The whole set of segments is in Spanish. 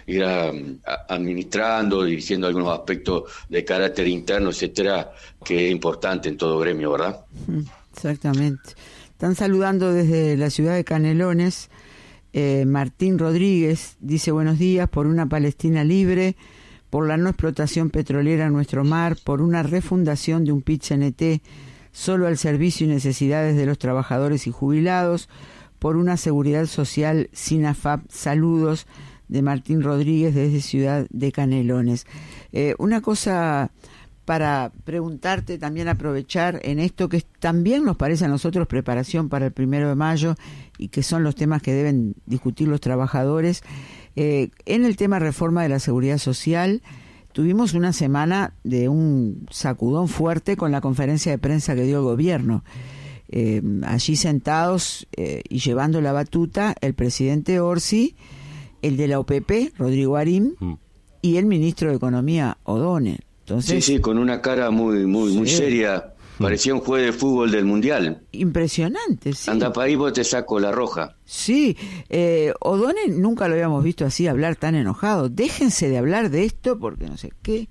administrando, dirigiendo algunos aspectos de carácter interno, etcétera, que es importante en todo gremio, ¿verdad? Exactamente. Están saludando desde la ciudad de Canelones. Martín Rodríguez dice: buenos días, por una Palestina libre, por la no explotación petrolera en nuestro mar, por una refundación de un PIT-CNT solo al servicio y necesidades de los trabajadores y jubilados, por una seguridad social sin AFAP. Saludos, de Martín Rodríguez desde Ciudad de Canelones. Una cosa para preguntarte, también aprovechar en esto que también nos parece a nosotros preparación para el 1 de mayo y que son los temas que deben discutir los trabajadores. En el tema reforma de la seguridad social, tuvimos una semana de un sacudón fuerte con la conferencia de prensa que dio el gobierno. Allí sentados y llevando la batuta el presidente Orsi, el de la OPP, Rodrigo Arim, y el ministro de Economía, O'Donnell. Entonces, sí, con una cara muy seria. Parecía un juez de fútbol del Mundial. Impresionante, sí. Anda para ahí, vos te saco la roja. Sí, O'Donnell nunca lo habíamos visto así hablar tan enojado. Déjense de hablar de esto porque no sé qué.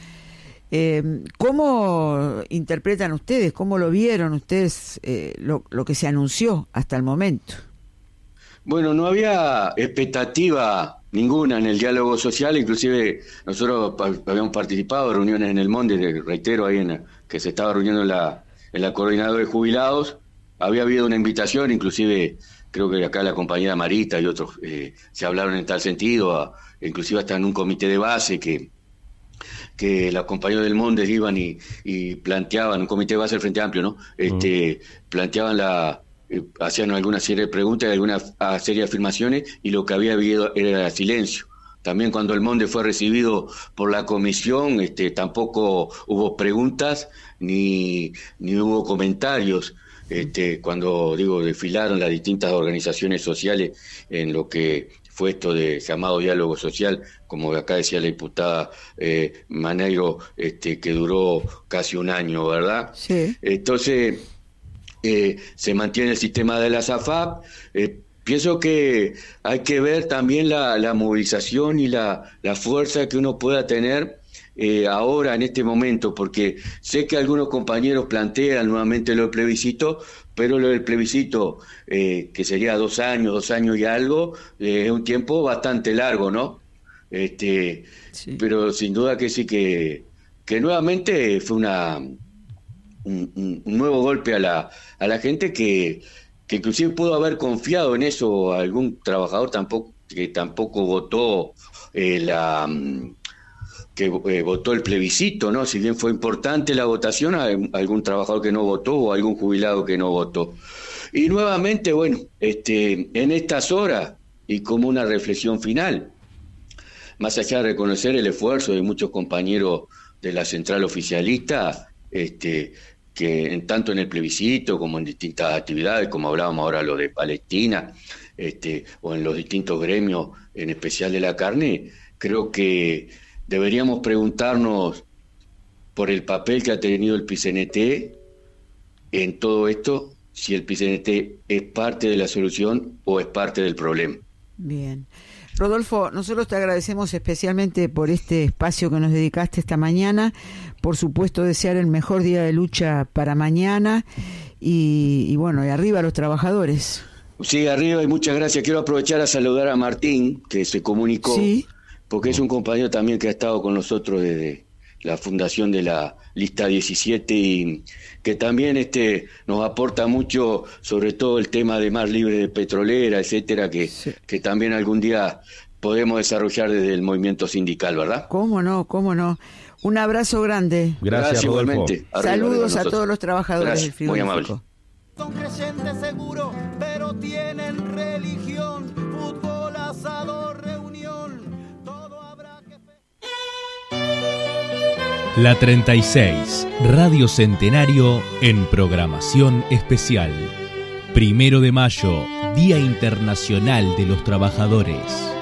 ¿Cómo interpretan ustedes, cómo lo vieron ustedes lo que se anunció hasta el momento? Bueno, no había expectativa ninguna en el diálogo social, inclusive nosotros habíamos participado de reuniones en el Monde, reitero, ahí que se estaba reuniendo en la coordinadora de jubilados. Había habido una invitación, inclusive creo que acá la compañera Marita y otros se hablaron en tal sentido, inclusive hasta en un comité de base que los compañeros del Monde iban y planteaban, un comité de base del Frente Amplio, ¿no? Planteaban hacían alguna serie de preguntas y alguna serie de afirmaciones, y lo que había habido era silencio. También cuando el Monde fue recibido por la comisión, tampoco hubo preguntas ni hubo comentarios. Cuando desfilaron las distintas organizaciones sociales en lo que fue esto de llamado diálogo social, como acá decía la diputada Maneiro, que duró casi un año, ¿verdad? Sí. Entonces, se mantiene el sistema de la SAFAP. Pienso que hay que ver también la movilización y la fuerza que uno pueda tener ahora, en este momento, porque sé que algunos compañeros plantean nuevamente lo del plebiscito, pero lo del plebiscito, que sería 2 años y algo, es un tiempo bastante largo, ¿no? Sí. Pero sin duda que sí, que nuevamente fue un nuevo golpe a la gente que inclusive pudo haber confiado en eso algún trabajador que tampoco votó votó el plebiscito, ¿no? Si bien fue importante la votación, hay algún trabajador que no votó o algún jubilado que no votó. Y nuevamente, bueno, en estas horas, y como una reflexión final, más allá de reconocer el esfuerzo de muchos compañeros de la central oficialista, que tanto en el plebiscito como en distintas actividades, como hablábamos ahora lo de Palestina, o en los distintos gremios, en especial de la carne, creo que deberíamos preguntarnos por el papel que ha tenido el PIT-CNT en todo esto, si el PIT-CNT es parte de la solución o es parte del problema. Bien. Rodolfo, nosotros te agradecemos especialmente por este espacio que nos dedicaste esta mañana. Por supuesto, desear el mejor día de lucha para mañana y bueno, y arriba los trabajadores. Sí, arriba, y muchas gracias. Quiero aprovechar a saludar a Martín, que se comunicó, ¿sí? Porque es un compañero también que ha estado con nosotros desde la fundación de la lista 17 y que también nos aporta mucho, sobre todo el tema de Mar Libre de Petrolera, etcétera, que también algún día podemos desarrollar desde el movimiento sindical, ¿verdad? ¿Cómo no? Un abrazo grande. Gracias igualmente. Saludos a todos los trabajadores Gracias, del frigorífico. muy amable. Son creyentes seguros, pero tienen religión, fútbol, asado, reunión, todo habrá que... La 36, Radio Centenario en programación especial. 1 de mayo, Día Internacional de los Trabajadores.